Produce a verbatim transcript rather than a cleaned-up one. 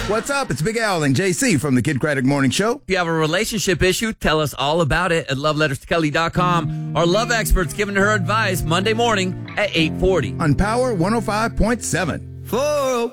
What's up? It's Big Al and J C from the Kid Craddock Morning Show. If you have a relationship issue, tell us all about it at love letters to kelly dot com. Our love expert's giving her advice Monday morning at eight forty. On Power one oh five point seven. four